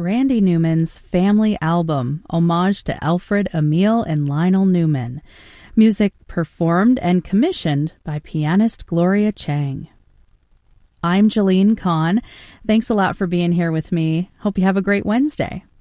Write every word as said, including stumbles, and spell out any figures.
Randy Newman's Family Album, homage to Alfred, Emil, and Lionel Newman. Music performed and commissioned by pianist Gloria Chang. I'm Jalene Kahn. Thanks a lot for being here with me. Hope you have a great Wednesday.